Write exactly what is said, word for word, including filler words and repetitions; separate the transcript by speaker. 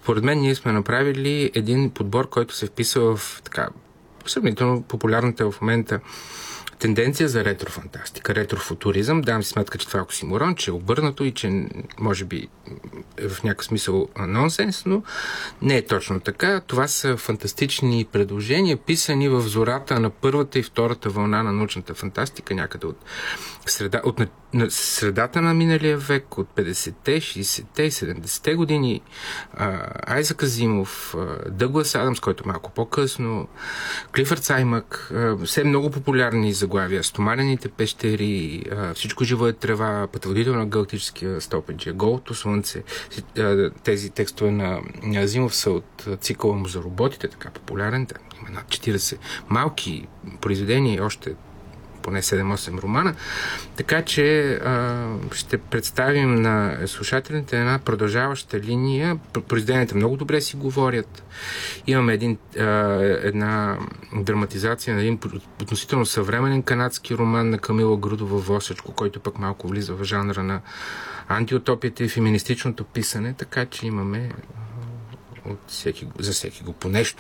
Speaker 1: Според мен ние сме направили един подбор, който се вписва в така сравнително популярната в момента тенденция за ретрофантастика, ретрофутуризъм. Давам си сметка, че това е оксиморон, че е обърнато и че може би е в някакъв смисъл нонсенс, но не е точно така. Това са фантастични предложения, писани в зората на първата и втората вълна на научната фантастика, някъде от, среда, от на, на средата на миналия век, от петдесетте, шейсетте и седемдесетте години. Айзак Азимов, Дъглас Адамс, който малко по-късно, Клифърд Саймък, все много популярни заглавия. Стоманените пещери, Всичко живо е трева, Пътеводител на галактическия стълб, Голото слънце. Тези текстове на Азимов са от цикъла му за роботите, така популярен. Там има над четиридесет малки произведения и още поне седем-осем романа. Така че а, ще представим на слушателите една продължаваща линия. Произведенията много добре си говорят. Имаме един, а, една драматизация на един относително съвременен канадски роман на Камила Грудова Восечко, който пък малко влиза в жанра на антиутопията и феминистичното писане, така че имаме от всеки, за всеки го по нещо.